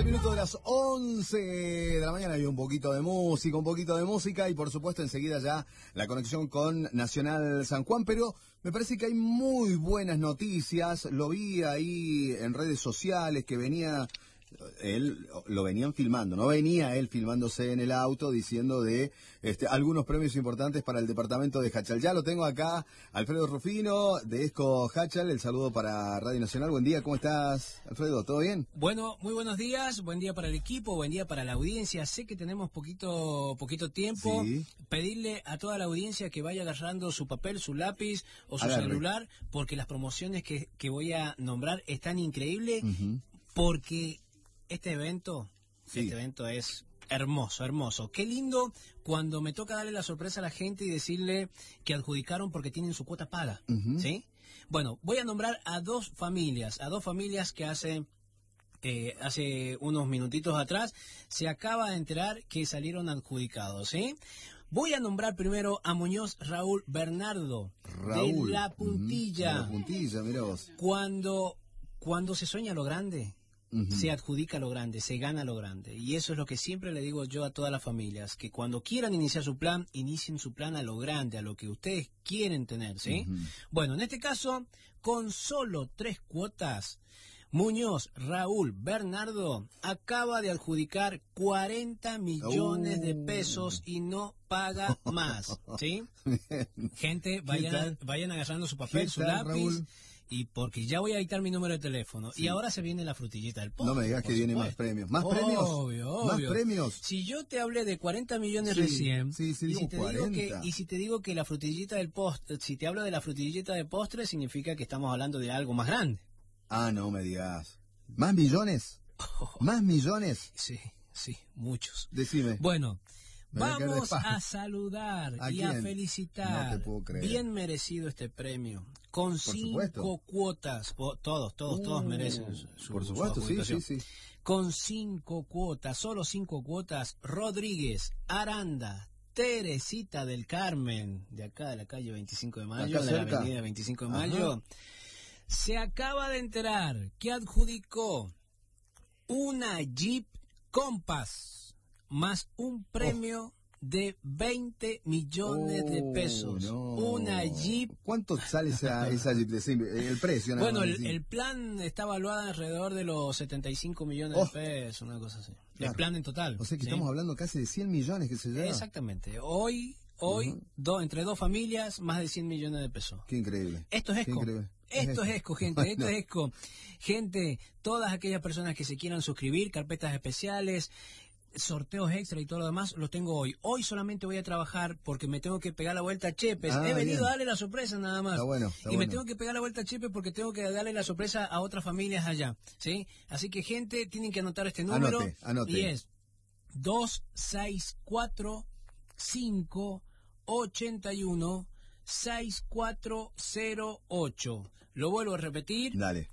15 minutos de las 11 de la mañana y un poquito de música y por supuesto enseguida ya la conexión con Nacional San Juan, pero me parece que hay muy buenas noticias. Lo vi ahí en redes sociales que lo venían filmando, no venía él filmándose en el auto diciendo de algunos premios importantes para el departamento de Hachal. Ya lo tengo acá, Alfredo Rufino de ESCO Hachal, el saludo para Radio Nacional. Buen día, ¿cómo estás, Alfredo? ¿Todo bien? Bueno, muy buenos días, buen día para el equipo, buen día para la audiencia. Sé que tenemos poquito tiempo. Sí. Pedirle a toda la audiencia que vaya agarrando su papel, su lápiz o su celular, porque las promociones que voy a nombrar están increíbles, porque este evento es hermoso. Qué lindo cuando me toca darle la sorpresa a la gente y decirle que adjudicaron porque tienen su cuota paga, ¿sí? Bueno, voy a nombrar a dos familias que hace unos minutitos atrás se acaba de enterar que salieron adjudicados, ¿sí? Voy a nombrar primero a Muñoz Raúl Bernardo, de La Puntilla. La Puntilla, mirá vos. Cuando se sueña lo grande, se adjudica lo grande, se gana lo grande. Y eso es lo que siempre le digo yo a todas las familias, que cuando quieran iniciar su plan, inicien su plan a lo grande, a lo que ustedes quieren tener, ¿sí? Bueno, en este caso, con solo 3 cuotas, Muñoz Raúl Bernardo acaba de adjudicar 40 millones de pesos y no paga más, ¿sí? Gente, vayan agarrando su papel, su lápiz. Raúl? Y porque ya voy a dictar mi número de teléfono. Sí. Y ahora se viene la frutillita del postre. No me digas que viene más premios. ¿Más premios? Obvio. ¿Más premios? Si yo te hablé de 40 millones recién, y si te digo que la frutillita del postre, si te hablo de la frutillita de postre, significa que estamos hablando de algo más grande. Ah, no me digas. ¿Más millones? ¿Más millones? Sí, muchos. Decime. Bueno, vamos a saludar y a felicitar. No te puedo creer. Bien merecido este premio. Con 5 cuotas. Todos merecen su Por supuesto, sí. Con 5 cuotas, solo 5 cuotas. Rodríguez, Aranda, Teresita del Carmen, de acá de la calle 25 de Mayo, de la avenida 25 de Mayo, se acaba de enterar que adjudicó una Jeep Compass más un premio de 20 millones de pesos. No. Una Jeep. ¿Cuánto sale esa Jeep? El precio. Bueno, el plan está evaluado alrededor de los 75 millones de pesos, una cosa así. Claro. El plan en total. O sea que estamos hablando casi de 100 millones que se lleva. Exactamente. Hoy entre dos familias, más de 100 millones de pesos. Qué increíble. Esto es ESCO. Esto es ESCO, gente. Esto es ESCO. Gente, todas aquellas personas que se quieran suscribir, carpetas especiales, sorteos extra y todo lo demás, los tengo hoy. Hoy solamente voy a trabajar porque me tengo que pegar la vuelta a Chepes. He venido a darle la sorpresa nada más. Está bueno. Me tengo que pegar la vuelta a Chepes porque tengo que darle la sorpresa a otras familias allá, ¿sí? Así que, gente, tienen que anotar este número. Anote. Y es 264-581-6408. Lo vuelvo a repetir. Dale.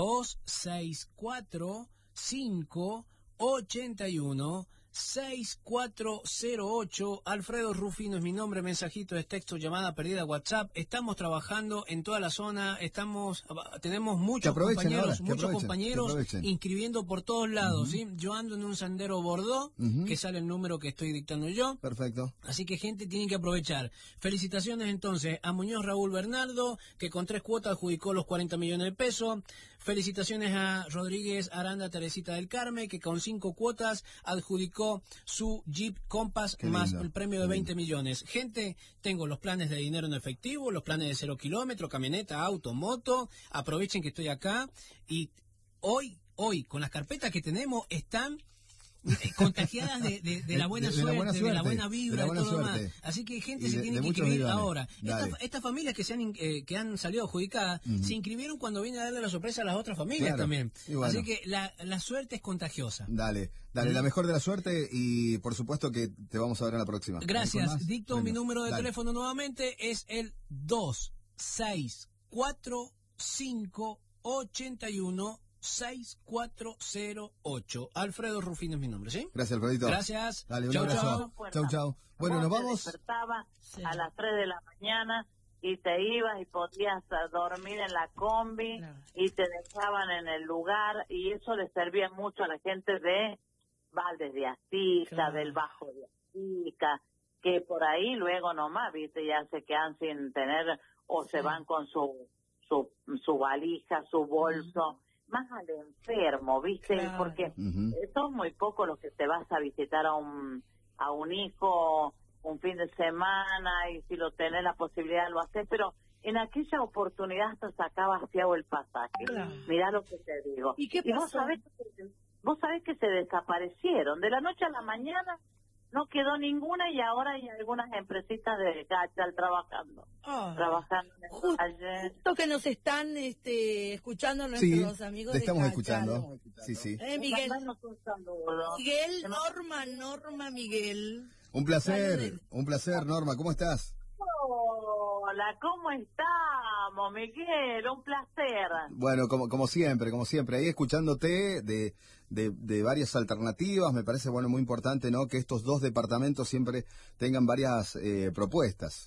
264-581-6408. Alfredo Rufino es mi nombre, mensajito de texto, llamada perdida, WhatsApp. Estamos trabajando en toda la zona, tenemos muchos compañeros inscribiendo por todos lados, ¿sí? Yo ando en un sendero Bordeaux, que sale el número que estoy dictando yo. Perfecto. Así que, gente, tienen que aprovechar. Felicitaciones entonces a Muñoz Raúl Bernardo, que con 3 cuotas adjudicó los 40 millones de pesos. Felicitaciones a Rodríguez Aranda Teresita del Carmen, que con 5 cuotas adjudicó su Jeep Compass más el premio de 20 millones. Gente, tengo los planes de dinero en efectivo, los planes de 0 kilómetro, camioneta, auto, moto. Aprovechen que estoy acá. Y hoy, con las carpetas que tenemos, están contagiadas de la buena suerte, de la buena vibra, de todo lo demás. Así que, gente, se tiene que inscribir ahora. Estas familias que han salido adjudicadas se inscribieron cuando viene a darle la sorpresa a las otras familias también. Bueno. Así que la suerte es contagiosa. Dale, la mejor de la suerte y por supuesto que te vamos a ver en la próxima. Gracias. Dicto mi número de teléfono nuevamente, es el 264-581-6408. Alfredo Rufino es mi nombre, ¿sí? Gracias, Alfredito. Gracias. Dale, un abrazo. Chau. Bueno, nos vamos. Despertaba a las 3 de la mañana y te ibas y podías dormir en la combi, claro, y te dejaban en el lugar, y eso le servía mucho a la gente de Valdes de Azica, claro, del Bajo de Azica, que por ahí luego nomás, viste, ya se quedan sin tener, o se van con su valija, su bolso, más al enfermo, viste, claro, porque son muy pocos los que te vas a visitar a un hijo un fin de semana, y si lo tenés la posibilidad lo haces, pero en aquella oportunidad hasta sacabas fiado el pasaje. Claro. Mirá lo que te digo. ¿Y qué pasó? Vos sabés que se desaparecieron. De la noche a la mañana no quedó ninguna, y ahora hay algunas empresitas de Gachal trabajando. Trabajando ayer. Justo que nos están escuchando nuestros amigos te estamos de escuchando. Sí. Miguel, Norma, Miguel. Un placer, Norma, ¿cómo estás? Hola, ¿cómo estamos, Miguel? Un placer. Bueno, como siempre, ahí escuchándote de varias alternativas, me parece muy importante, ¿no?, que estos dos departamentos siempre tengan varias propuestas.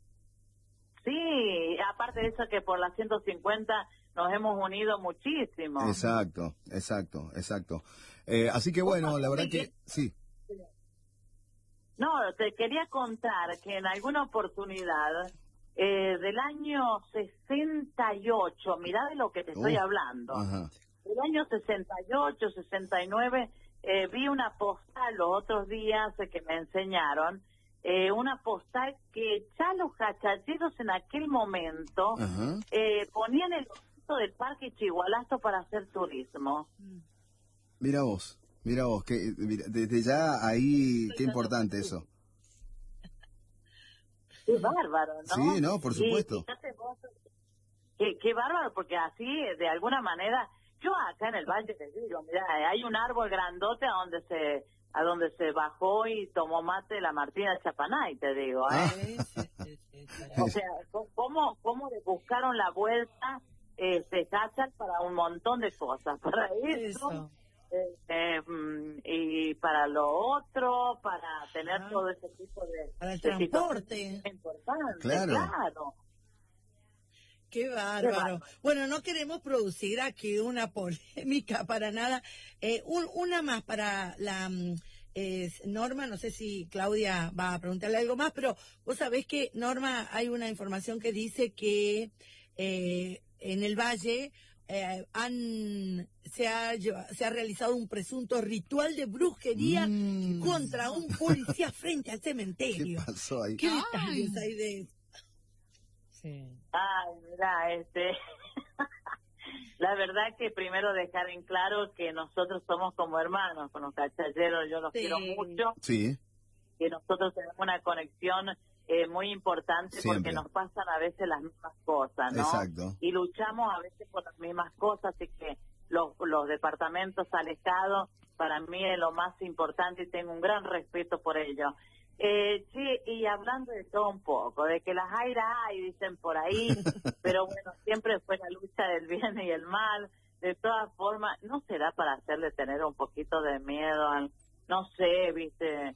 Sí, aparte de eso que por la 150 nos hemos unido muchísimo. Exacto. Así que bueno, la verdad que sí. No, te quería contar que en alguna oportunidad del año 68, mirá de lo que te estoy hablando, del año 68, 69, vi una postal los otros días que me enseñaron, una postal que ya los cachalleros en aquel momento ponían el oficio del Parque Chigualasto para hacer turismo. Mira vos, que desde ya ahí, qué importante eso. Qué bárbaro, ¿no? Sí, no, por supuesto. Fíjate vos, qué bárbaro, porque así, de alguna manera, yo acá en el Valle de Río, mira, hay un árbol grandote a donde se bajó y tomó mate la Martina Chapanay, te digo, O sea, ¿cómo le buscaron la vuelta Cachal para un montón de cosas, para eso. Y para lo otro, para tener todo ese tipo de... Para el transporte. Importante, claro. Qué bárbaro. Bueno, no queremos producir aquí una polémica para nada. Una más para la Norma, no sé si Claudia va a preguntarle algo más, pero vos sabés que, Norma, hay una información que dice que en el Valle se ha realizado un presunto ritual de brujería contra un policía frente al cementerio. ¿Qué pasó ahí? ¿Qué detalles hay de eso? Sí. Ay, mira, la verdad que primero dejar en claro que nosotros somos como hermanos con los cachalleros, yo los quiero mucho. Sí. Que nosotros tenemos una conexión muy importante. Siempre. Porque nos pasan a veces las mismas cosas, ¿no? Exacto. Y luchamos a veces por las mismas cosas, así que los departamentos alejados para mí es lo más importante y tengo un gran respeto por ello. Sí, y hablando de todo un poco, de que las hay, dicen por ahí, pero bueno, siempre fue la lucha del bien y el mal. De todas formas, ¿no será para hacerle tener un poquito de miedo no sé, viste,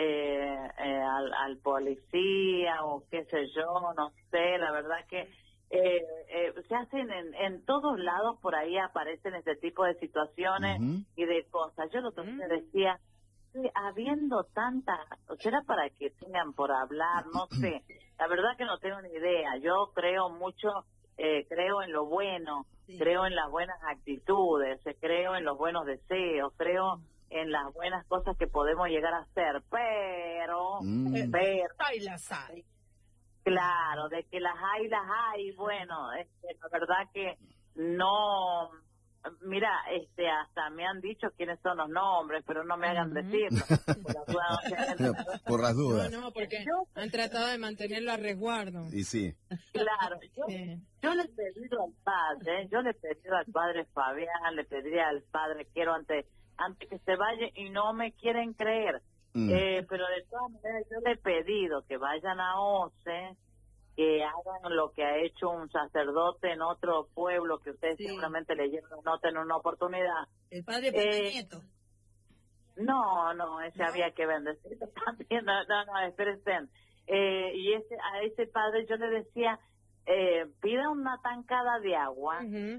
al policía o qué sé yo, no sé, la verdad que se hacen en todos lados, por ahí aparecen este tipo de situaciones y de cosas. Yo lo que decía, habiendo tanta, será para que tengan por hablar, no sé, la verdad que no tengo ni idea. Yo creo mucho, creo en lo bueno, creo en las buenas actitudes, creo en los buenos deseos, creo en las buenas cosas que podemos llegar a hacer, pero hay las hay. Claro, de que las hay, bueno, la verdad que no. Mira, hasta me han dicho quiénes son los nombres, pero no me hagan decirlo. Por las dudas. No, porque han tratado de mantenerlo a resguardo. Y sí. Claro, yo le he pedido al padre Fabián, le pediría al padre Quiero antes que se vaya y no me quieren creer. Pero de todas maneras yo le he pedido que vayan a OCE, que hagan lo que ha hecho un sacerdote en otro pueblo que ustedes seguramente leyeron, no tienen una oportunidad. El padre Nieto. No, ese había que bendecirlo también. No, espérense. y a ese padre yo le decía, pida una tancada de agua,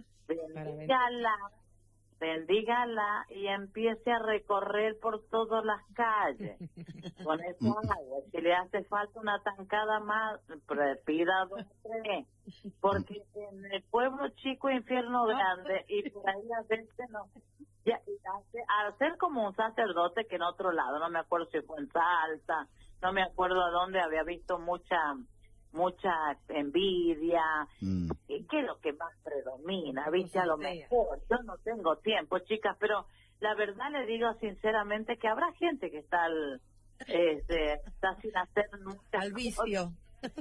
bendígala y empiece a recorrer por todas las calles con esa agua. Si le hace falta una tancada más, pida 2 o 3, porque en el pueblo chico infierno grande, y por ahí a veces no, ya, hacer como un sacerdote que en otro lado, no me acuerdo si fue en Salta, no me acuerdo a dónde, había visto mucha envidia, ¿qué es lo que más predomina? ¿Viste? A lo mejor, yo no tengo tiempo, chicas, pero la verdad le digo sinceramente que habrá gente que está está sin hacer nunca. Al vicio.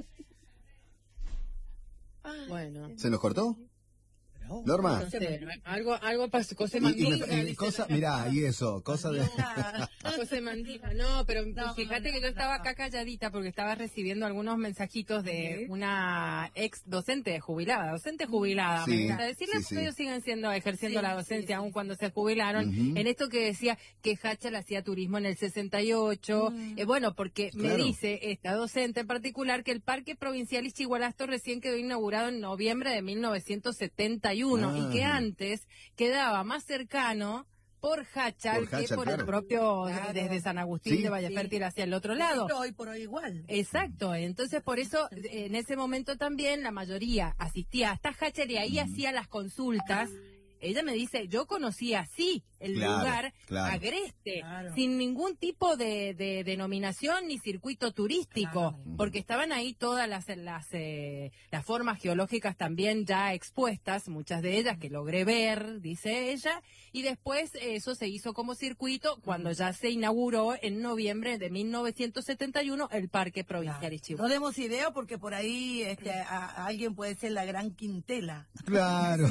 Bueno. ¿Se nos cortó? Norma. No sé, algo pasó, José Mandíbula. Mirá, y eso, cosa de... José Mandíbula, no, pero fíjate que yo estaba acá calladita porque estaba recibiendo algunos mensajitos de una ex docente jubilada, me gusta decirle, porque ellos siguen ejerciendo la docencia aún cuando se jubilaron, en esto que decía que Hachal hacía turismo en el 68, bueno, porque me dice esta docente en particular que el Parque Provincial Ischigualasto recién quedó inaugurado en noviembre de 1971, y que antes quedaba más cercano por Hachal que por el propio, desde San Agustín de Valle Fértil hacia el otro lado. Pero hoy por hoy igual. Exacto, entonces por eso en ese momento también la mayoría asistía hasta Hachal y ahí hacía las consultas. Ella me dice, yo conocía así el lugar agreste, sin ningún tipo de denominación ni circuito turístico, porque estaban ahí todas las formas geológicas también ya expuestas, muchas de ellas que logré ver, dice ella, y después eso se hizo como circuito cuando ya se inauguró en noviembre de 1971 el Parque Provincial Ischigualasto. No demos idea porque por ahí a alguien puede ser la Gran Quintela. Claro.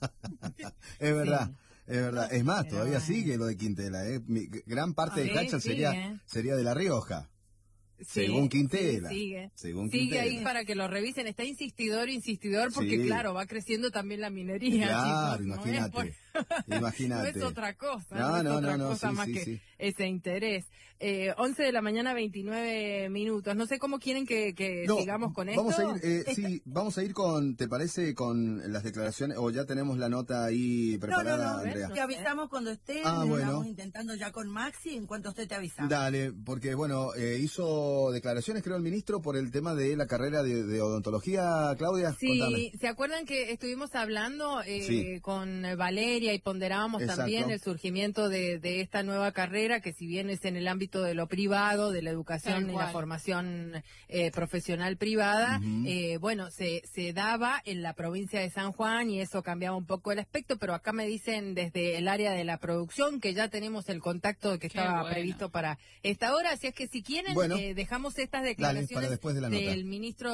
Es verdad. Es verdad. Es más, todavía sigue lo de Quintela. Gran parte de Hachal sería de La Rioja. Según Quintela. Sigue ahí para que lo revisen. Está insistidor, porque claro, va creciendo también la minería. Claro, chicos, imagínate. No es otra cosa. No, más que ese interés. 11 de la mañana, 29 minutos. No sé cómo quieren que sigamos con esto. Vamos a ir con, ¿te parece? Con las declaraciones, o ya tenemos la nota ahí preparada, Andrea. Te avisamos cuando esté. Estamos intentando ya con Maxi, en cuanto usted te avisamos. Dale, porque bueno, hizo declaraciones, creo, el ministro por el tema de la carrera de odontología, Claudia. Sí, contame. ¿se acuerdan que estuvimos hablando con Valeria y ponderábamos también el surgimiento de esta nueva carrera, que si bien es en el ámbito de lo privado, de la educación y la formación profesional privada, bueno, se daba en la provincia de San Juan y eso cambiaba un poco el aspecto, pero acá me dicen desde el área de la producción que ya tenemos el contacto que estaba previsto para esta hora, así es que si quieren dejamos estas declaraciones del ministro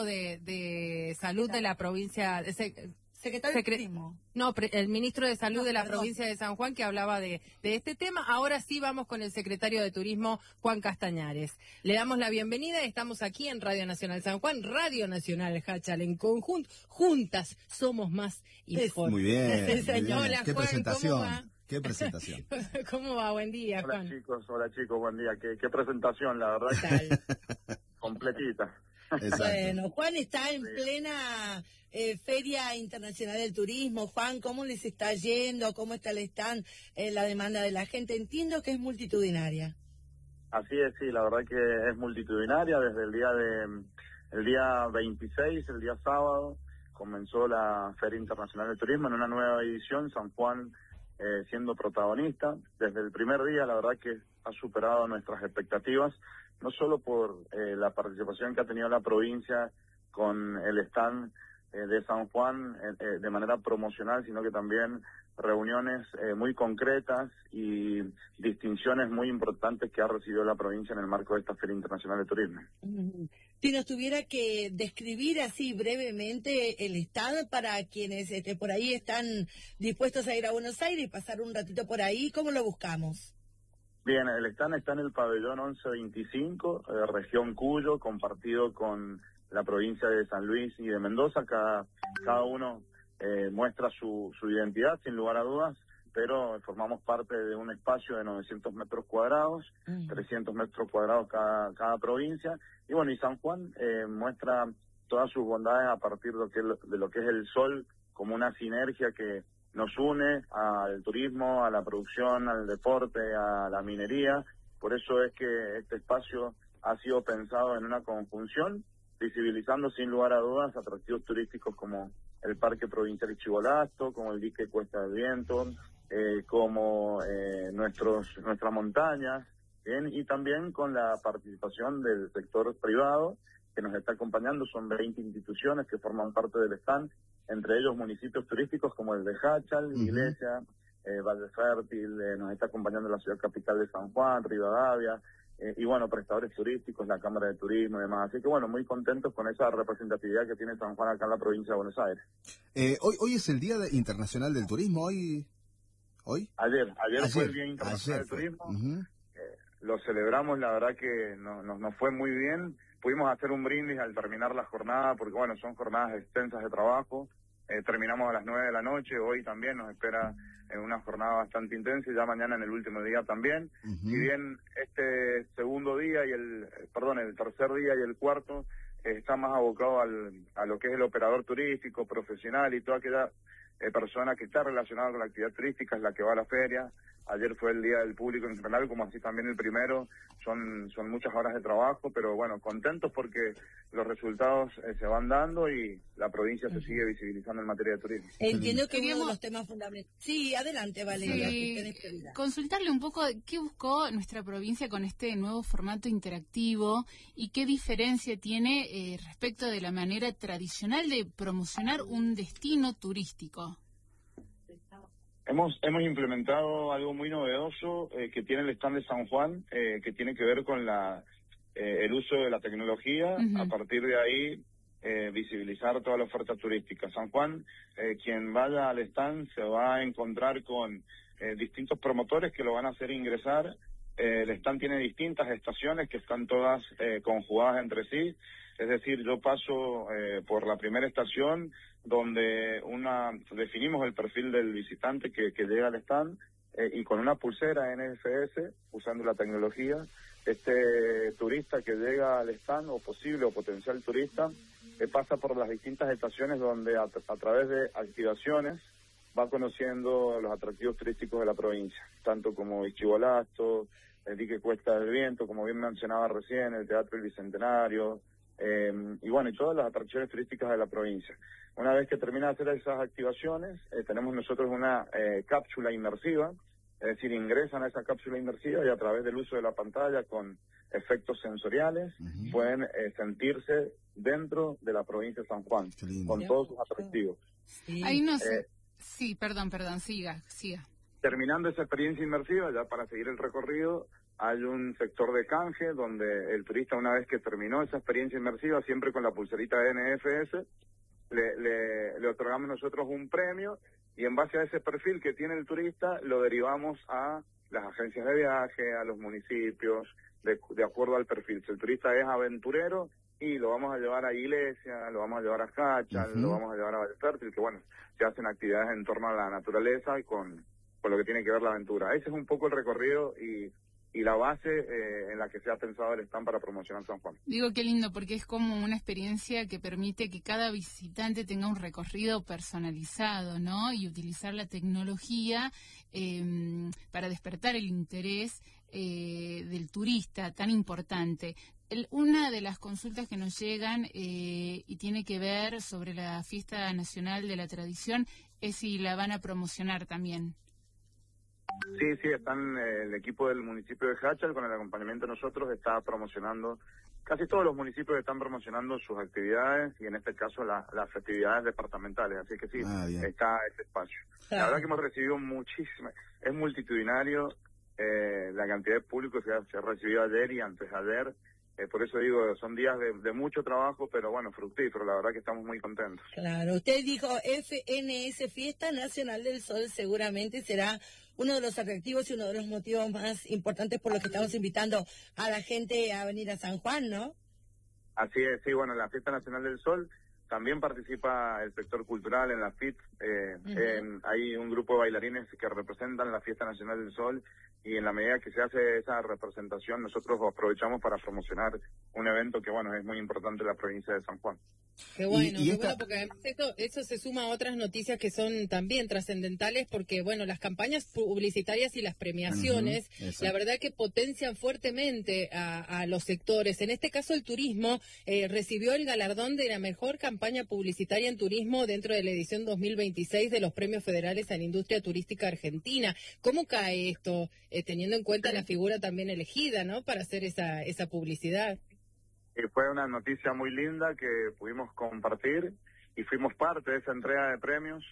de Salud de la provincia... Secretario de Turismo. No, el ministro de Salud de la provincia de San Juan, que hablaba de este tema. Ahora sí vamos con el secretario de Turismo, Juan Castañares. Le damos la bienvenida. Estamos aquí en Radio Nacional San Juan, Radio Nacional Hachal, en conjunto. Juntas somos más informes. Muy bien. Hola, Qué Juan, presentación. ¿cómo va? Qué presentación. ¿Cómo va? Buen día, Juan. Hola chicos, buen día. Qué presentación, la verdad. Completita. Exacto. Bueno, Juan está en plena Feria Internacional del Turismo. Juan, ¿cómo les está yendo? ¿Cómo está el stand, la demanda de la gente? Entiendo que es multitudinaria. Así es, sí, la verdad que es multitudinaria. Desde el día 26, el día sábado, comenzó la Feria Internacional del Turismo en una nueva edición, San Juan siendo protagonista. Desde el primer día, la verdad que ha superado nuestras expectativas, no solo por la participación que ha tenido la provincia con el stand de San Juan de manera promocional, sino que también reuniones muy concretas y distinciones muy importantes que ha recibido la provincia en el marco de esta Feria Internacional de Turismo. Si nos tuviera que describir así brevemente el stand para quienes por ahí están dispuestos a ir a Buenos Aires y pasar un ratito por ahí, ¿cómo lo buscamos? Bien, el stand está en el pabellón 1125, región Cuyo, compartido con la provincia de San Luis y de Mendoza. Cada uno muestra su identidad, sin lugar a dudas. pero formamos parte de un espacio de 900 metros cuadrados, 300 metros cuadrados cada provincia, y bueno, y San Juan muestra todas sus bondades a partir de lo que es el sol, como una sinergia que nos une al turismo, a la producción, al deporte, a la minería. Por eso es que este espacio ha sido pensado en una conjunción, visibilizando sin lugar a dudas atractivos turísticos como el Parque Provincial Chivolasto, como el dique Cuesta del Viento, como nuestras montañas, ¿bien? Y también con la participación del sector privado que nos está acompañando. Son 20 instituciones que forman parte del stand, entre ellos municipios turísticos como el de Jáchal, Iglesia, Valle Fértil, nos está acompañando la ciudad capital de San Juan, Rivadavia, y bueno, prestadores turísticos, la Cámara de Turismo y demás. Así que bueno, muy contentos con esa representatividad que tiene San Juan acá en la provincia de Buenos Aires. Hoy es el Día Internacional del Turismo, ¿hoy? Ayer fue el Día Internacional del Turismo. Lo celebramos, la verdad que nos fue muy bien. Pudimos hacer un brindis al terminar la jornada, porque bueno, son jornadas extensas de trabajo. Terminamos a las 9 de la noche, hoy también nos espera una jornada bastante intensa, y ya mañana en el último día también. Si bien este segundo día el tercer día y el cuarto está más abocado a lo que es el operador turístico, profesional y toda aquella persona que está relacionada con la actividad turística, es la que va a la feria. Ayer fue el Día del Público en general, como así también el primero. Son muchas horas de trabajo, pero bueno, contentos porque los resultados se van dando y la provincia se sigue visibilizando en materia de turismo. Entiendo que uno de los temas fundamentales. Sí, adelante, Valeria. Sí, consultarle un poco qué buscó nuestra provincia con este nuevo formato interactivo y qué diferencia tiene respecto de la manera tradicional de promocionar un destino turístico. Hemos implementado algo muy novedoso que tiene el stand de San Juan, que tiene que ver con el uso de la tecnología. A partir de ahí, visibilizar toda la oferta turística. San Juan, quien vaya al stand se va a encontrar con distintos promotores que lo van a hacer ingresar. El stand tiene distintas estaciones que están todas conjugadas entre sí. Es decir, yo paso por la primera estación donde definimos el perfil del visitante que llega al stand, y con una pulsera NFS, usando la tecnología, este turista que llega al stand, o posible o potencial turista, pasa por las distintas estaciones donde a través de activaciones va conociendo los atractivos turísticos de la provincia, tanto como Chivolasto, el dique Cuesta del Viento, como bien mencionaba recién, el Teatro del Bicentenario, y bueno, y todas las atracciones turísticas de la provincia. Una vez que termina de hacer esas activaciones, tenemos nosotros una cápsula inmersiva, es decir, ingresan a esa cápsula inmersiva y a través del uso de la pantalla con efectos sensoriales pueden sentirse dentro de la provincia de San Juan, con todos sus atractivos. Ahí no sé. Sí, perdón, siga. Terminando esa experiencia inmersiva, ya para seguir el recorrido, hay un sector de canje donde el turista, una vez que terminó esa experiencia inmersiva, siempre con la pulserita de NFS, le otorgamos nosotros un premio, y en base a ese perfil que tiene el turista, lo derivamos a las agencias de viaje, a los municipios, de acuerdo al perfil. Si el turista es aventurero, y lo vamos a llevar a Iglesia, lo vamos a llevar a Jáchal, lo vamos a llevar a Valle Fértil, que bueno, se hacen actividades en torno a la naturaleza y con lo que tiene que ver la aventura. Ese es un poco el recorrido y la base en la que se ha pensado el stand para promocionar San Juan. Digo, qué lindo, porque es como una experiencia que permite que cada visitante tenga un recorrido personalizado, ¿no? Y utilizar la tecnología para despertar el interés del turista tan importante. Una de las consultas que nos llegan y tiene que ver sobre la Fiesta Nacional de la Tradición es si la van a promocionar también. Sí, están el equipo del municipio de Jáchal, con el acompañamiento de nosotros, está promocionando, casi todos los municipios están promocionando sus actividades, y en este caso las festividades departamentales, así que sí, está este espacio. La verdad que hemos recibido muchísimas, es multitudinario la cantidad de público que se ha recibido ayer y antes de ayer. Por eso digo, son días de mucho trabajo, pero bueno, fructífero, la verdad que estamos muy contentos. Claro, usted dijo FNS, Fiesta Nacional del Sol, seguramente será uno de los atractivos y uno de los motivos más importantes por los que estamos invitando a la gente a venir a San Juan, ¿no? Así es, sí, bueno, la Fiesta Nacional del Sol También participa el sector cultural en la FIT. Hay un grupo de bailarines que representan la Fiesta Nacional del Sol, y en la medida que se hace esa representación, nosotros aprovechamos para promocionar un evento que, bueno, es muy importante en la provincia de San Juan. Qué bueno, qué bueno, porque además eso se suma a otras noticias que son también trascendentales, porque, bueno, las campañas publicitarias y las premiaciones, la verdad que potencian fuertemente a los sectores. En este caso, el turismo recibió el galardón de la mejor campaña publicitaria en turismo dentro de la edición 2026 de los Premios Federales a la Industria Turística Argentina. ¿Cómo cae esto, teniendo en cuenta la figura también elegida, ¿no?, para hacer esa publicidad? Fue una noticia muy linda que pudimos compartir y fuimos parte de esa entrega de premios.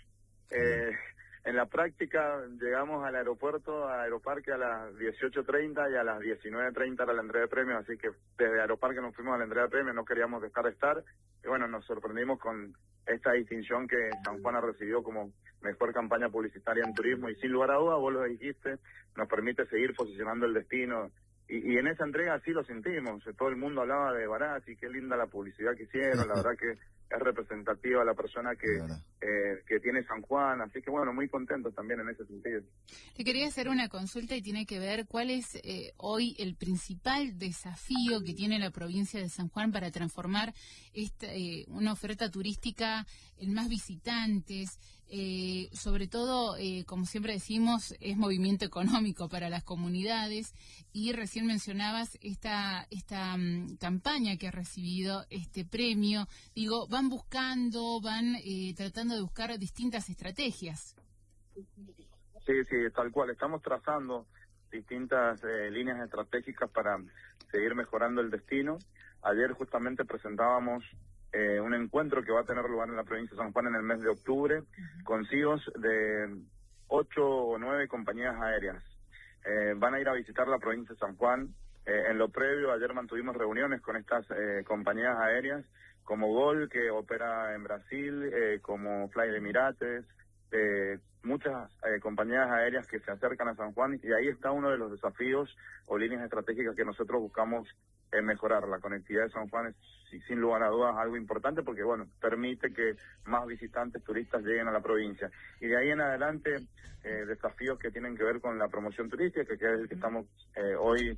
En la práctica llegamos al aeropuerto, a Aeroparque, a las 18:30 y a las 19:30 era la entrega de premios, así que desde Aeroparque nos fuimos a la entrega de premios, no queríamos dejar de estar, y bueno, nos sorprendimos con esta distinción que San Juan ha recibido como mejor campaña publicitaria en turismo, y sin lugar a dudas, vos lo dijiste, nos permite seguir posicionando el destino. Y en esa entrega sí lo sentimos, todo el mundo hablaba de Barassi, qué linda la publicidad que hicieron, la verdad que es representativa la persona que tiene San Juan, así que bueno, muy contentos también en ese sentido. Te quería hacer una consulta y tiene que ver cuál es hoy el principal desafío que tiene la provincia de San Juan para transformar una oferta turística en más visitantes. Sobre todo, como siempre decimos, es movimiento económico para las comunidades, y recién mencionabas esta campaña que ha recibido este premio. Digo, van tratando de buscar distintas estrategias. Sí, tal cual, estamos trazando distintas líneas estratégicas para seguir mejorando el destino. Ayer justamente presentábamos un encuentro que va a tener lugar en la provincia de San Juan en el mes de octubre, con CEOs de 8 o 9 compañías aéreas. Van a ir a visitar la provincia de San Juan. En lo previo, ayer mantuvimos reuniones con estas compañías aéreas, como Gol, que opera en Brasil, como Fly de Emirates, muchas compañías aéreas que se acercan a San Juan, y ahí está uno de los desafíos o líneas estratégicas que nosotros buscamos mejorar. La conectividad de San Juan es, sin lugar a dudas, algo importante porque, bueno, permite que más visitantes turistas lleguen a la provincia. Y de ahí en adelante, desafíos que tienen que ver con la promoción turística, que es el que estamos hoy,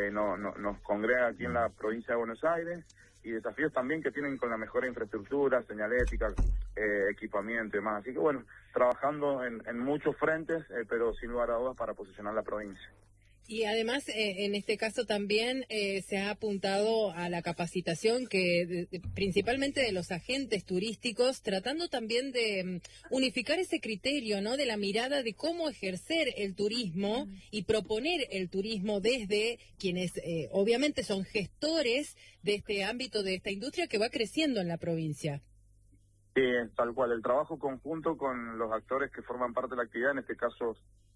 nos congrega aquí en la provincia de Buenos Aires, y desafíos también que tienen con la mejor infraestructura, señalética, equipamiento y demás. Así que, bueno, trabajando en muchos frentes, pero sin lugar a dudas para posicionar la provincia. Y además, en este caso también se ha apuntado a la capacitación principalmente de los agentes turísticos, tratando también de unificar ese criterio, ¿no?, de la mirada de cómo ejercer el turismo y proponer el turismo desde quienes obviamente son gestores de este ámbito, de esta industria que va creciendo en la provincia. Sí, tal cual, el trabajo conjunto con los actores que forman parte de la actividad, en este caso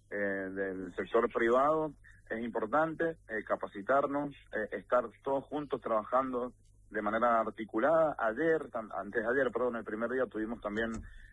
del sector privado, es importante capacitarnos, estar todos juntos trabajando de manera articulada. Antes de ayer, el primer día tuvimos también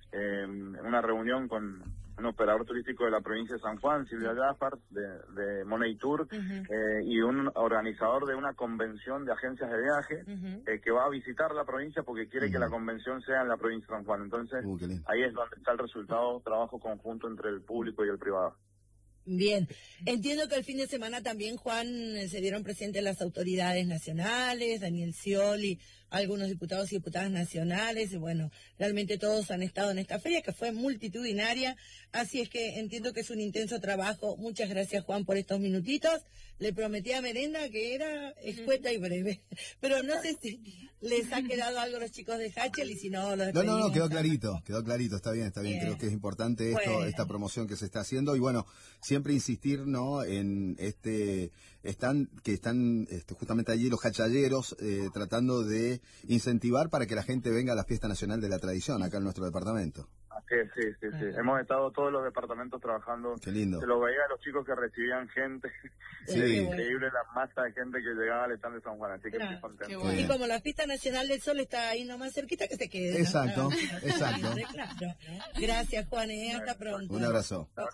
una reunión con un operador turístico de la provincia de San Juan, Silvia Jaffar, de Money Tour, y un organizador de una convención de agencias de viaje que va a visitar la provincia porque quiere que la convención sea en la provincia de San Juan. Entonces, ahí es donde está el resultado, trabajo conjunto entre el público y el privado. Bien, entiendo que el fin de semana también, Juan, se dieron presentes las autoridades nacionales, Daniel Scioli, algunos diputados y diputadas nacionales, y bueno, realmente todos han estado en esta feria que fue multitudinaria, así es que entiendo que es un intenso trabajo. Muchas gracias, Juan, por estos minutitos. Le prometí a Merenda que era escueta y breve, pero no sé si les ha quedado algo a los chicos de Hachel, y si no, los despedimos. No, quedó clarito, está bien, creo que es importante esta promoción que se está haciendo, y bueno, siempre insistir, ¿no?, en que están justamente allí los hachalleros tratando de incentivar para que la gente venga a la Fiesta Nacional de la Tradición acá en nuestro departamento. Sí. Hemos estado todos los departamentos trabajando. Qué lindo. Se lo veía a los chicos que recibían gente. Sí. Es increíble la masa de gente que llegaba al stand de San Juan, así que estoy contento. Bueno. Y como la Fiesta Nacional del Sol está ahí nomás cerquita, que se quede, ¿no? Exacto. Claro. Gracias, Juan, hasta pronto. Un abrazo.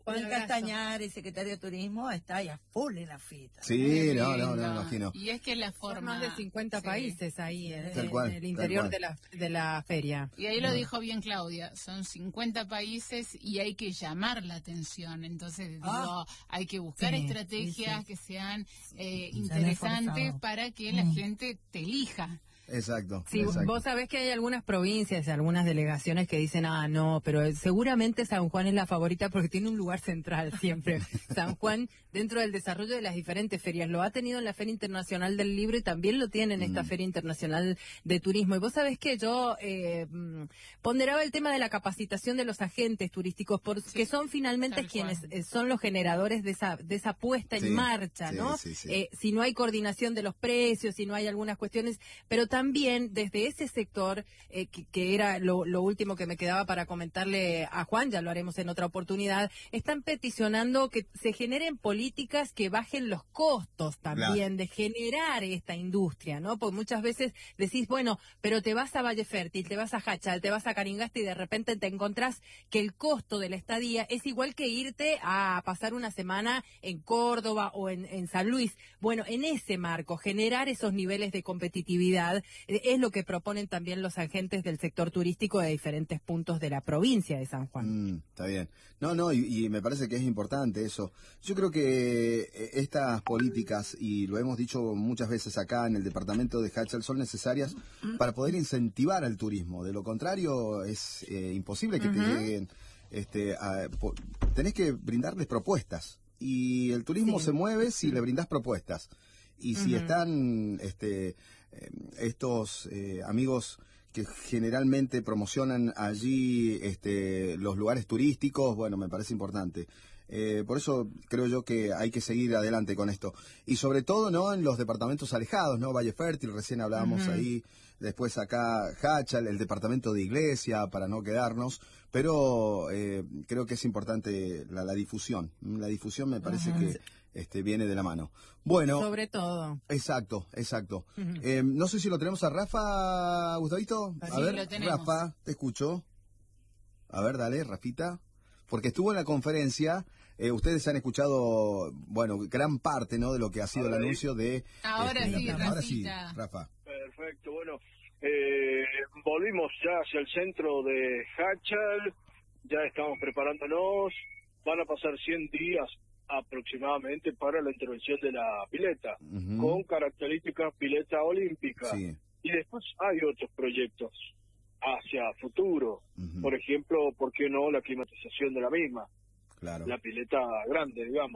Juan Castañares, secretario de Turismo, está ahí a full en la fiesta. Sí, no, me imagino. Y es que la forma... Más de 50 países ahí en el interior de la feria. Y ahí lo dijo bien Claudia, son 50 países y hay que llamar la atención. Entonces, digo, hay que buscar estrategias que sean interesantes para que la gente te elija. Exacto. Sí, exacto. Vos sabés que hay algunas provincias, algunas delegaciones que dicen, no, pero seguramente San Juan es la favorita porque tiene un lugar central siempre. San Juan, dentro del desarrollo de las diferentes ferias, lo ha tenido en la Feria Internacional del Libro y también lo tiene en esta Feria Internacional de Turismo. Y vos sabés que yo ponderaba el tema de la capacitación de los agentes turísticos, porque son finalmente quienes son los generadores de esa puesta en marcha, ¿no? Si no hay coordinación de los precios, si no hay algunas cuestiones, pero también desde ese sector, que era lo último que me quedaba para comentarle a Juan, ya lo haremos en otra oportunidad, están peticionando que se generen políticas que bajen los costos también de generar esta industria, ¿no? Porque muchas veces decís, bueno, pero te vas a Valle Fértil, te vas a Hachal, te vas a Caringasta y de repente te encontrás que el costo de la estadía es igual que irte a pasar una semana en Córdoba o en San Luis. Bueno, en ese marco, generar esos niveles de competitividad es lo que proponen también los agentes del sector turístico de diferentes puntos de la provincia de San Juan. Está bien. Y me parece que es importante eso. Yo creo que estas políticas, y lo hemos dicho muchas veces acá en el departamento de Hachal, son necesarias para poder incentivar al turismo. De lo contrario, es imposible que te lleguen. Tenés que brindarles propuestas. Y el turismo se mueve si le brindás propuestas. Y si están estos amigos que generalmente promocionan allí los lugares turísticos, bueno, me parece importante. Por eso creo yo que hay que seguir adelante con esto. Y sobre todo, ¿no?, en los departamentos alejados, ¿no? Valle Fértil, recién hablábamos ahí, después acá Hachal, el departamento de Iglesia, para no quedarnos, pero creo que es importante la difusión. La difusión me parece que viene de la mano. Bueno. Sobre todo. Exacto. No sé si lo tenemos a Rafa, Gustavito. A ver, lo tenemos. Rafa, te escucho. A ver, dale, Rafita. Porque estuvo en la conferencia, ustedes han escuchado, bueno, gran parte, ¿no?, de lo que ha sido el anuncio de... Ahora sí, Rafa. Perfecto, bueno, volvimos ya hacia el centro de Hachal, ya estamos preparándonos, van a pasar 100 días aproximadamente para la intervención de la pileta, con características pileta olímpica. Sí. Y después hay otros proyectos hacia futuro, por ejemplo, ¿por qué no la climatización de la misma? Claro. La pileta grande, digamos.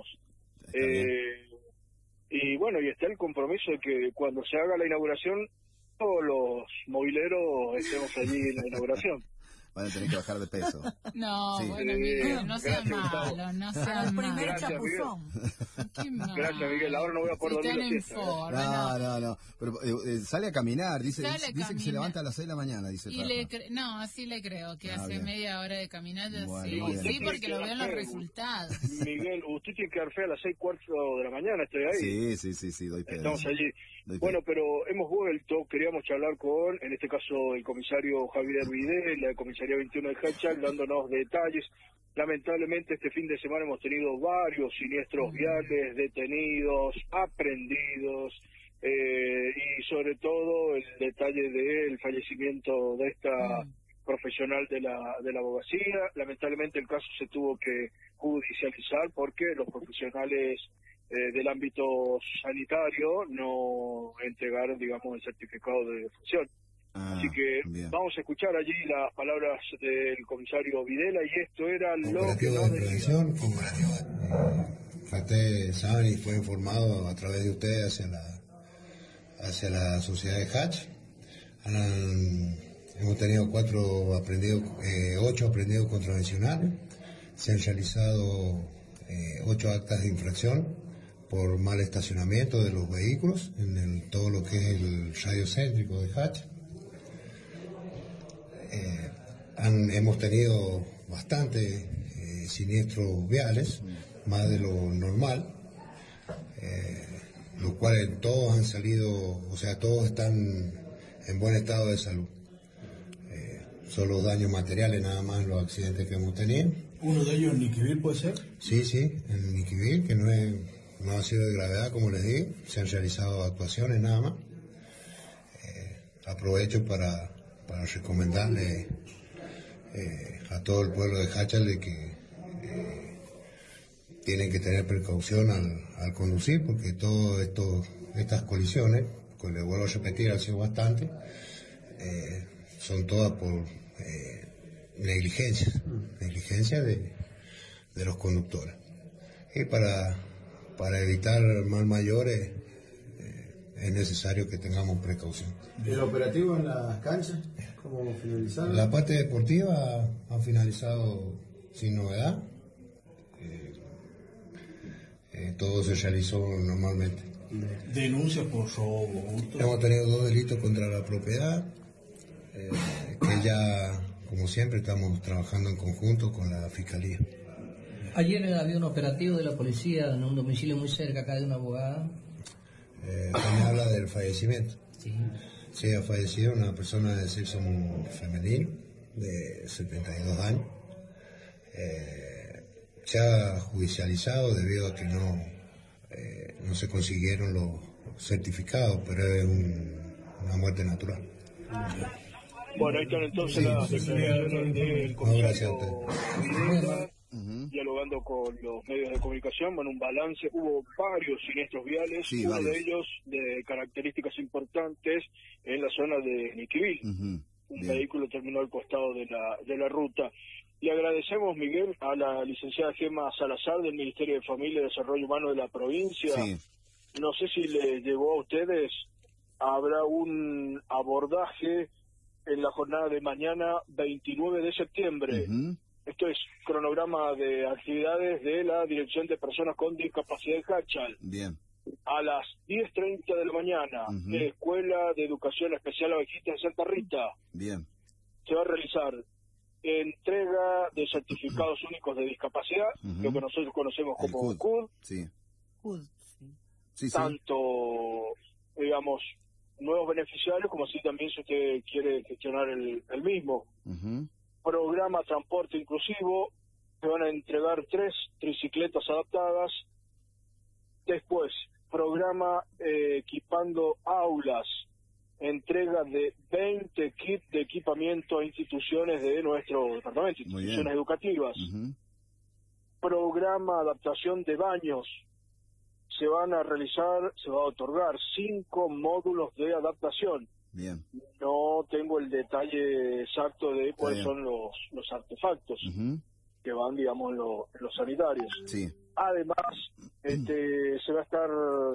Y bueno, y está el compromiso de que cuando se haga la inauguración, todos los mobileros estemos allí en la inauguración. Van a tener que bajar de peso. No, sí. Bueno, Miguel, no sea malo, no sea malo. Gracias, Miguel. Gracias, Miguel. Ahora no voy a poder dormir la siesta. No. Pero sale a caminar, dice que se levanta a las 6 de la mañana, dice. No, sí le creo, que hace bien. media hora de caminata, bueno, sí, porque lo veo en los resultados. Miguel, usted tiene que dar fe a las 6:15 de la mañana, estoy ahí. Sí, doy fe. Estamos allí. Bueno, pero hemos vuelto, queríamos charlar con, en este caso, el comisario Javier Videla, la comisaría 21 de Hachal, dándonos detalles. Lamentablemente este fin de semana hemos tenido varios siniestros viales, detenidos, aprendidos, y sobre todo el detalle del fallecimiento de esta profesional de la abogacía. Lamentablemente el caso se tuvo que judicializar porque los profesionales del ámbito sanitario no entregaron, digamos, el certificado de defunción. Así que vamos a escuchar allí las palabras del comisario Videla, y esto era lo que nos decía. FATE saben y fue informado a través de ustedes hacia la sociedad de Hatch. Hemos tenido 8 aprendidos contravencionales. Se han realizado 8 actas de infracción por mal estacionamiento de los vehículos en todo lo que es el radio céntrico de Hatch. Hemos tenido bastante siniestros viales, más de lo normal, los cuales todos han salido, o sea, todos están en buen estado de salud. Son los daños materiales nada más los accidentes que hemos tenido. ¿Uno de ellos en Niquivil puede ser? Sí, en Niquivil, que no ha sido de gravedad, como les digo. Se han realizado actuaciones nada más. Aprovecho para recomendarle a todo el pueblo de Jáchal de que tienen que tener precaución al conducir, porque todas estas colisiones, que le vuelvo a repetir, han sido bastante, son todas por negligencia de los conductores. Y para evitar mal mayores es necesario que tengamos precaución. ¿El operativo en las canchas? ¿Cómo finalizaron? La parte deportiva ha finalizado sin novedad. Todo se realizó normalmente. ¿Denuncias por robo? Hemos tenido 2 delitos contra la propiedad, que ya, como siempre, estamos trabajando en conjunto con la Fiscalía. Ayer había un operativo de la policía en un domicilio muy cerca acá de una abogada. Me habla del fallecimiento. Sí, ha fallecido una persona de sexo femenino de 72 años. Se ha judicializado debido a que no se consiguieron los certificados, pero es una muerte natural. Bueno, ahí están entonces las declaraciones del comisario dialogando con los medios de comunicación. Bueno, un balance, hubo varios siniestros viales, uno de ellos de características importantes en la zona de Niquivil. Un vehículo terminó al costado de la ruta. Le agradecemos, Miguel, a la licenciada Gemma Salazar del Ministerio de Familia y Desarrollo Humano de la provincia. No sé si les llegó a ustedes, habrá un abordaje en la jornada de mañana 29 de septiembre. Esto es cronograma de actividades de la Dirección de Personas con Discapacidad de Jáchal. Bien. A las 10:30 de la mañana, en la Escuela de Educación Especial Abejita de Santa Rita. Bien. Se va a realizar entrega de certificados únicos de discapacidad, lo que nosotros conocemos como CUD. Tanto, digamos, nuevos beneficiarios, como si también si usted quiere gestionar el mismo. Programa transporte inclusivo, se van a entregar 3 tricicletas adaptadas. Después, programa equipando aulas, entrega de 20 kits de equipamiento a instituciones de nuestro departamento, instituciones educativas. Programa adaptación de baños. Se va a otorgar 5 módulos de adaptación. Bien. No tengo el detalle exacto de cuáles son los artefactos que van, digamos, en los sanitarios. Además, se va a estar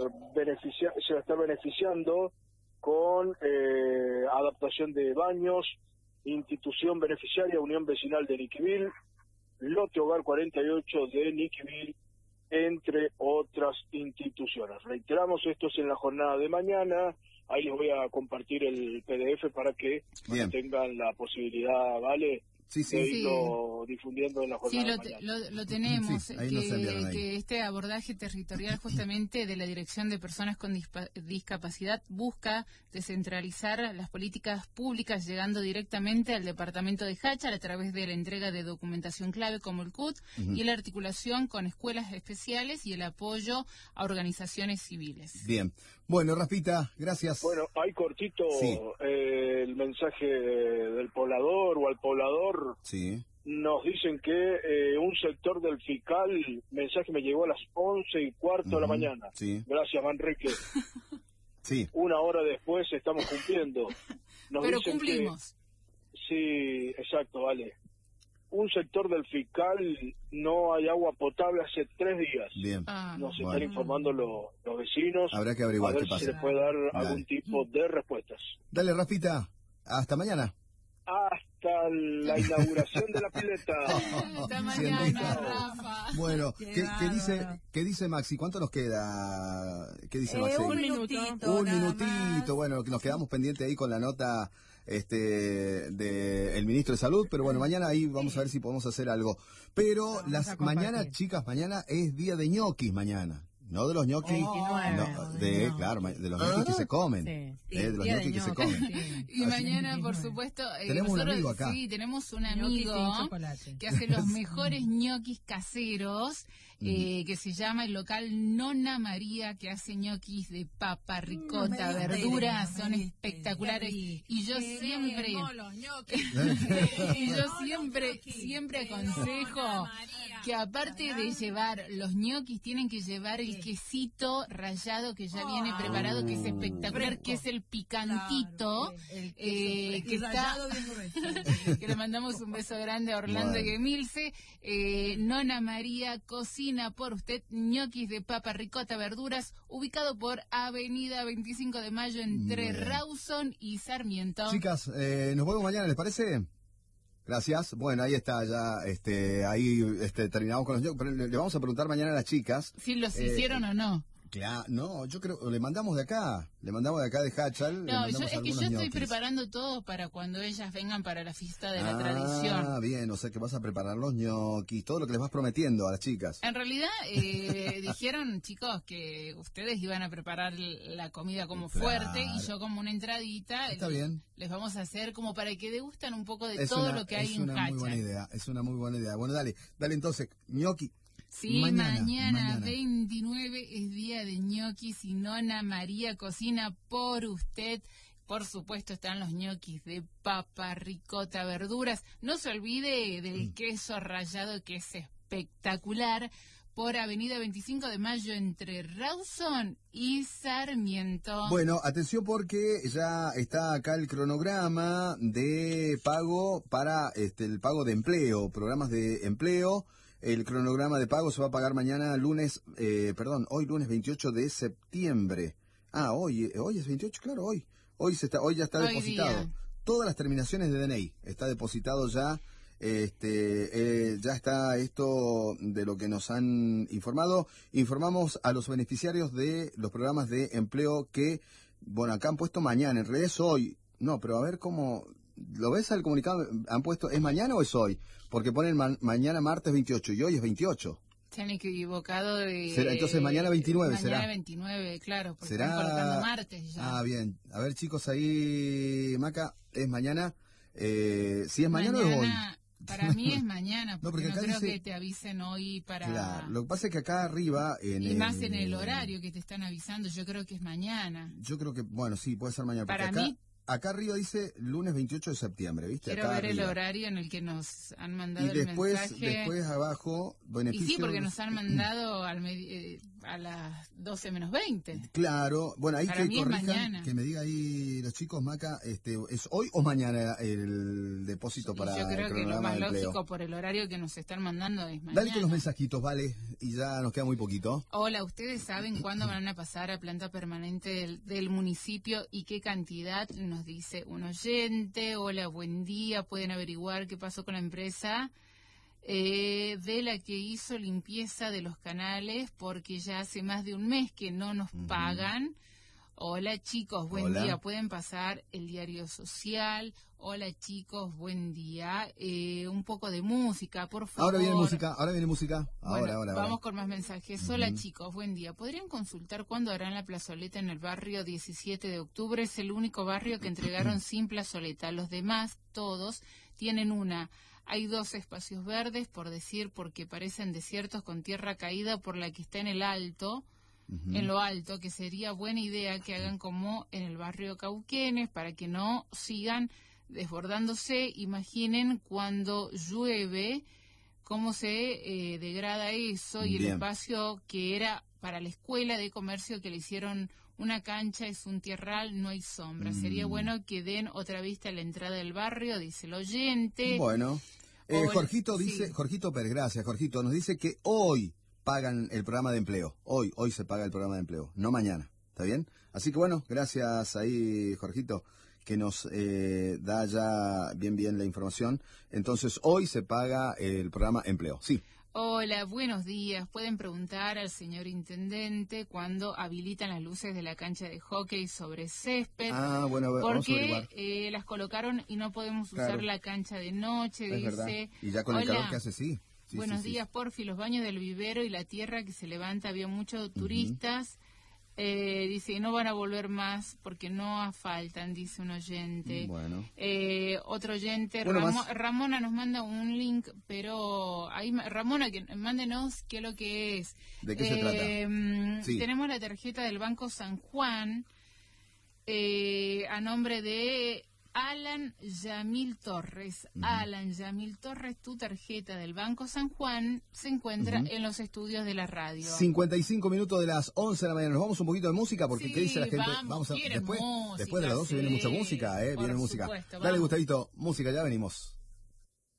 beneficiando con adaptación de baños, institución beneficiaria Unión Vecinal de Niquivil, Lote Hogar 48 de Niquivil, entre otras instituciones. Reiteramos, esto es en la jornada de mañana. Ahí les voy a compartir el PDF para que tengan la posibilidad, ¿vale? De irlo difundiendo en la jornada de mañana. Lo tenemos, que este abordaje territorial justamente de la Dirección de Personas con Discapacidad busca descentralizar las políticas públicas llegando directamente al departamento de Jáchal a través de la entrega de documentación clave como el CUT y la articulación con escuelas especiales y el apoyo a organizaciones civiles. Bien. Bueno, Rafita, gracias. Bueno, hay cortito el mensaje del poblador o al poblador. Nos dicen que un sector del fiscal, mensaje me llegó a las 11:15 de la mañana. Gracias, Manrique. Una hora después estamos cumpliendo. Pero cumplimos. Sí, exacto, vale. Un sector del fiscal no hay agua potable hace 3 días. Bien. Nos están informando los vecinos. Habrá que averiguar a ver qué pasa. Si se puede dar algún tipo de respuestas. Dale, Rafita. Hasta mañana. Hasta la inauguración de la pileta. Hasta mañana, Rafa. Bueno, ¿qué dice Maxi? ¿Cuánto nos queda? ¿Qué dice Maxi? Un minutito. Un minutito. Bueno, nos quedamos pendientes ahí con la nota del ministro de Salud, pero bueno, mañana ahí vamos a ver si podemos hacer algo. Pero mañana, chicas, mañana es día de ñoquis mañana. no de los ñoquis, claro, de los ñoquis que se comen, de los ñoquis que se comen. Sí. Y mañana, por supuesto, tenemos un amigo acá. Sí, tenemos un amigo que hace los mejores ñoquis caseros, que se llama el local Nonna María, que hace ñoquis de papa, ricota, verduras, son espectaculares. Y yo siempre aconsejo que aparte de llevar los ñoquis, tienen que llevar el quesito rallado que ya viene preparado, que es espectacular, que es el picantito, que está, que le mandamos un beso grande a Orlando y Emilce. Nonna María cocina por usted ñoquis de papa, ricota, verduras, ubicado por Avenida 25 de Mayo entre Rawson y Sarmiento. Chicas, nos vemos mañana, ¿les parece? Gracias. Bueno, ahí está, ya terminamos con los ñoquis, pero le vamos a preguntar mañana a las chicas. Si los hicieron o no. Claro, no, yo creo, le mandamos de acá de Hachal. No, es que yo estoy preparando todo para cuando ellas vengan para la fiesta de la tradición. Ah, bien, o sea que vas a preparar los ñoquis, todo lo que les vas prometiendo a las chicas. En realidad, dijeron, chicos, que ustedes iban a preparar la comida como fuerte y yo como una entradita. Está bien. Les vamos a hacer como para que degustan un poco de todo lo que hay en Hachal. Es una muy buena idea. Bueno, dale entonces, ñoqui. Sí, mañana 29 es día de ñoquis y Nonna María cocina por usted. Por supuesto están los ñoquis de papa, ricota, verduras. No se olvide del queso rallado, que es espectacular, por Avenida 25 de Mayo entre Rawson y Sarmiento. Bueno, atención porque ya está acá el cronograma de pago para el pago de empleo, programas de empleo. El cronograma de pago se va a pagar mañana hoy lunes 28 de septiembre. Ah, hoy es 28, claro, hoy ya está depositado. Todas las terminaciones de DNI está depositado ya. Ya está esto de lo que nos han informado. Informamos a los beneficiarios de los programas de empleo que, bueno, acá han puesto mañana, en realidad es hoy. No, pero a ver cómo... ¿Lo ves al comunicado? ¿Han puesto, es mañana o es hoy? Porque ponen mañana martes 28 y hoy es 28. Se han equivocado de... Entonces mañana 29 será. Mañana 29, claro, porque será... están colocando martes ya. Ah, bien. A ver, chicos, ahí, Maca, ¿es mañana? ¿Si es mañana o es hoy? Para mí es mañana, porque no creo que te avisen hoy para... Claro, lo que pasa es que acá arriba... más en el horario que te están avisando, yo creo que es mañana. Yo creo que, bueno, sí, puede ser mañana. Para acá, mí... Acá arriba dice lunes 28 de septiembre, ¿viste? Quiero acá ver arriba. El horario en el que nos han mandado y después, el mensaje. Después abajo, beneficio... Y sí, porque nos han mandado a las 12 menos 20. Claro, bueno, ahí para que mí corrijan, que me diga ahí los chicos, Maca, ¿es hoy o mañana el depósito para yo creo el que lo más de empleo? lógico por el horario que nos están mandando es mañana. Dale con los mensajitos, vale, y ya nos queda muy poquito. Hola, ¿ustedes saben cuándo van a pasar a planta permanente del municipio y qué cantidad? Nos dice un oyente. Hola, buen día, pueden averiguar qué pasó con la empresa de la que hizo limpieza de los canales, porque ya hace más de un mes que no nos pagan. Hola chicos, buen día, pueden pasar el diario social. Hola chicos, buen día. Un poco de música, por favor. Ahora viene música. Ahora. Vamos con más mensajes. Hola chicos, buen día. ¿Podrían consultar cuándo harán la plazoleta en el barrio 17 de octubre? Es el único barrio que entregaron sin plazoleta. Los demás, todos, tienen una. Hay 2 espacios verdes, por decir, porque parecen desiertos con tierra caída por la que está en el alto. En lo alto, que sería buena idea que hagan como en el barrio Cauquenes para que no sigan desbordándose. Imaginen cuando llueve cómo se degrada eso. Y el espacio que era para la escuela de comercio que le hicieron una cancha es un tierral, no hay sombra. Sería bueno que den otra vista a la entrada del barrio, dice el oyente. Bueno, Jorgito dice, Jorgito Pérez, gracias Jorgito, nos dice que hoy pagan el programa de empleo. Hoy se paga el programa de empleo, no mañana. ¿Está bien? Así que bueno, gracias ahí, Jorgito, que nos da ya bien la información. Entonces, hoy se paga el programa empleo. Sí. Hola, buenos días. Pueden preguntar al señor intendente cuándo habilitan las luces de la cancha de hockey sobre césped. Ah, bueno, vamos a averiguar. Porque las colocaron y no podemos usar la cancha de noche, es dice. Verdad. Y ya con el calor que hace, sí. Buenos días, porfi, los baños del vivero y la tierra que se levanta, había muchos turistas. Dice que no van a volver más porque no asfaltan, dice un oyente. Bueno. Otro oyente, Bueno, Ramona nos manda un link, pero ahí, Ramona, que mándenos qué es lo que es. ¿De qué se trata? Sí. Tenemos la tarjeta del Banco San Juan a nombre de Alan Yamil Torres. Alan Yamil Torres, tu tarjeta del Banco San Juan se encuentra en los estudios de la radio. 55 minutos de las 11 de la mañana. Nos vamos un poquito de música porque ¿qué dice la gente? Vamos a después de las 12 viene mucha música, viene música. Dale, Gustavito, música, ya venimos.